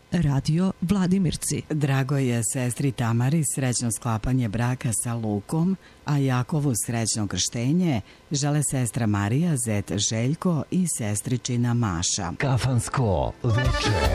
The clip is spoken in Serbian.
Radio Vladimirci. Drago je sestri Tamari srećno sklapanje braka sa Lukom, a Jakovu srećno krštenje žele sestra Marija, zet Željko i sestričina Maša. Kafansko veče.